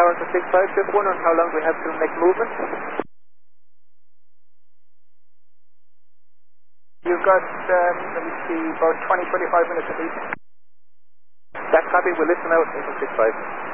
Tower to 65, just wondering how long we have to make movement. You've got, let me see, about 20-25 minutes at least. That copy, we'll listen out, 65.